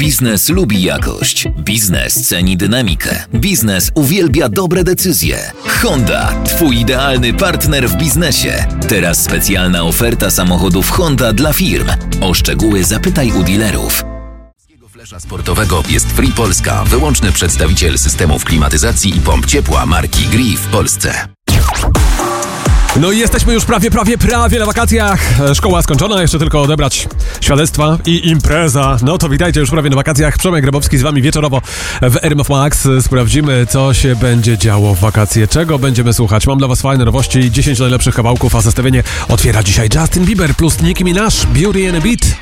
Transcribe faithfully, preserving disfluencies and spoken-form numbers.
Biznes lubi jakość. Biznes ceni dynamikę. Biznes uwielbia dobre decyzje. Honda, twój idealny partner w biznesie. Teraz specjalna oferta samochodów Honda dla firm. O szczegóły zapytaj u dealerów. Flesza sportowego jest Free Polska, wyłączny przedstawiciel systemów klimatyzacji i pomp ciepła marki Gree w Polsce. No i jesteśmy już prawie, prawie, prawie na wakacjach. Szkoła skończona, jeszcze tylko odebrać świadectwa i impreza. No to witajcie już prawie na wakacjach. Przemek Grabowski z wami wieczorowo w R M F Max. Sprawdzimy, co się będzie działo w wakacje, czego będziemy słuchać. Mam dla was fajne nowości, dziesięć najlepszych kawałków, a zestawienie otwiera dzisiaj Justin Bieber plus Nicki Minaj, Beauty and a Beat.